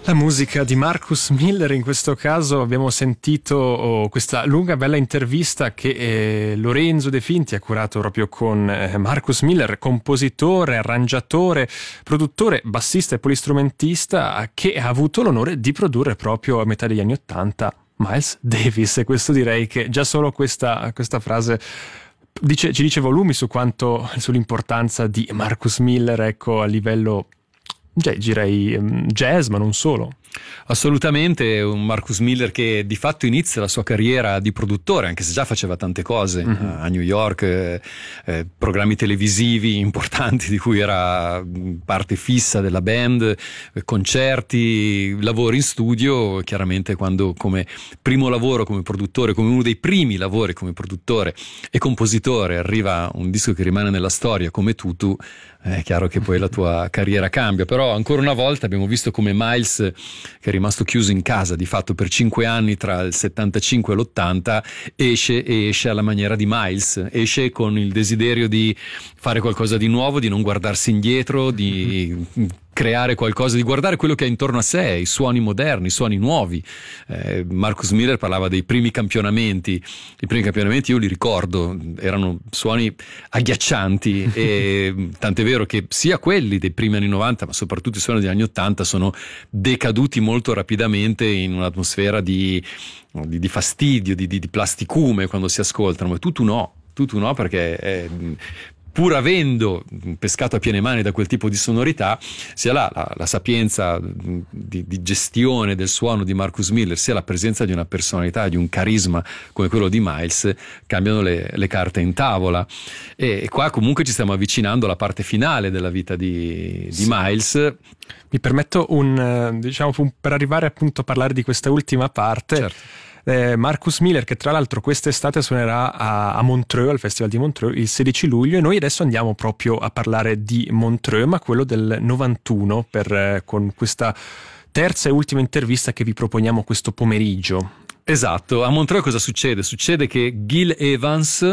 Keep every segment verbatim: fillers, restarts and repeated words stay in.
La musica di Marcus Miller, in questo caso abbiamo sentito oh, questa lunga bella intervista che eh, Lorenzo De Finti ha curato proprio con eh, Marcus Miller, compositore, arrangiatore, produttore, bassista e polistrumentista, che ha avuto l'onore di produrre proprio a metà degli anni Ottanta Miles Davis, e questo direi che già solo questa, questa frase dice, ci dice volumi su quanto, sull'importanza di Marcus Miller, ecco, a livello Cioè, direi um, jazz, ma non solo. Assolutamente, un Marcus Miller che di fatto inizia la sua carriera di produttore, anche se già faceva tante cose mm-hmm. a New York, eh, eh, programmi televisivi importanti di cui era parte fissa della band, eh, concerti, lavori in studio. Chiaramente quando come primo lavoro come produttore, come uno dei primi lavori come produttore e compositore, arriva un disco che rimane nella storia come Tutu, è chiaro che poi la tua carriera cambia. Però ancora una volta abbiamo visto come Miles, che è rimasto chiuso in casa di fatto per cinque anni tra il settantacinque e l'ottanta, esce e esce alla maniera di Miles, esce con il desiderio di fare qualcosa di nuovo, di non guardarsi indietro, di creare qualcosa, di guardare quello che è intorno a sé, i suoni moderni, i suoni nuovi. eh, Marcus Miller parlava dei primi campionamenti. I primi campionamenti io li ricordo, erano suoni agghiaccianti e tant'è vero che sia quelli dei primi anni novanta, ma soprattutto i suoni degli anni ottanta, sono decaduti molto rapidamente in un'atmosfera di, di, di fastidio, di, di, di plasticume quando si ascoltano. Ma Tutu no, Tutu no, perché è, pur avendo pescato a piene mani da quel tipo di sonorità, sia la, la, la sapienza di, di gestione del suono di Marcus Miller, sia la presenza di una personalità, di un carisma come quello di Miles, cambiano le, le carte in tavola. E, e qua comunque ci stiamo avvicinando alla parte finale della vita di, di Miles. Mi permetto un, diciamo, per arrivare appunto a parlare di questa ultima parte. Certo. Eh, Marcus Miller, che tra l'altro quest'estate suonerà a, a Montreux, al Festival di Montreux, il sedici luglio, e noi adesso andiamo proprio a parlare di Montreux, ma quello del novantuno, per, eh, con questa terza e ultima intervista che vi proponiamo questo pomeriggio. Esatto, a Montreux cosa succede? Succede che Gil Evans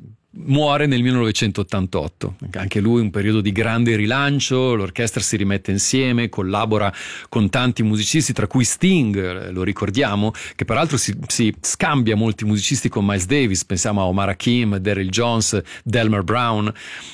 muore nel millenovecentottantotto, anche lui un periodo di grande rilancio, l'orchestra si rimette insieme, collabora con tanti musicisti, tra cui Sting, lo ricordiamo, che peraltro si, si scambia molti musicisti con Miles Davis, pensiamo a Omar Hakim, Daryl Jones, Delmer Brown.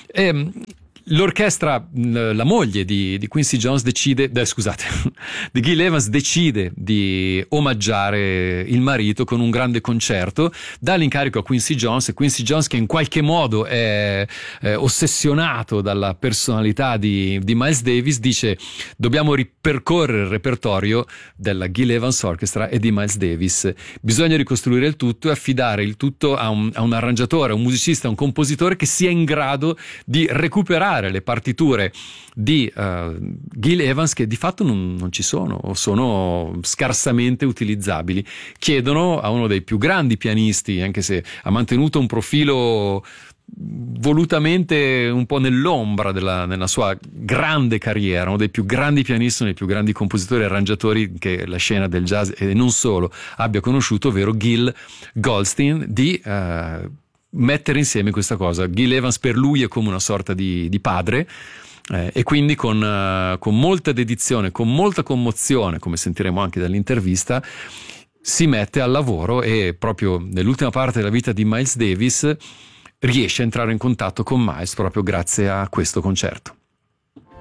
E l'orchestra, la moglie di, di Quincy Jones decide, eh, scusate, di Gil Evans decide di omaggiare il marito con un grande concerto, dà l'incarico a Quincy Jones, e Quincy Jones, che in qualche modo è, è ossessionato dalla personalità di, di Miles Davis, dice: dobbiamo ripercorrere il repertorio della Gil Evans Orchestra e di Miles Davis, bisogna ricostruire il tutto e affidare il tutto a un, a un arrangiatore, a un musicista, a un compositore che sia in grado di recuperare le partiture di uh, Gil Evans, che di fatto non, non ci sono o sono scarsamente utilizzabili. Chiedono a uno dei più grandi pianisti, anche se ha mantenuto un profilo volutamente un po' nell'ombra della, nella sua grande carriera, uno dei più grandi pianisti, uno dei più grandi compositori e arrangiatori che la scena del jazz e non solo abbia conosciuto, ovvero Gil Goldstein, di uh, mettere insieme questa cosa. Gil Evans per lui è come una sorta di, di padre, eh, e quindi con, uh, con molta dedizione, con molta commozione, come sentiremo anche dall'intervista, si mette al lavoro e proprio nell'ultima parte della vita di Miles Davis riesce a entrare in contatto con Miles proprio grazie a questo concerto.